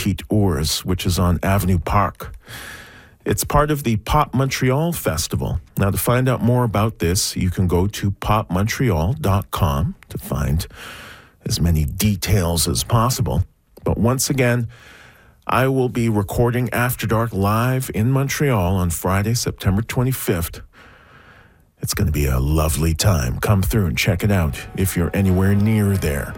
Petite Ours, which is on Avenue Park. It's part of the Pop Montreal Festival. Now, to find out more about this, you can go to popmontreal.com to find as many details as possible. But once again, I will be recording After Dark live in Montreal on Friday, September 25th. It's going to be a lovely time. Come through and check it out if you're anywhere near there.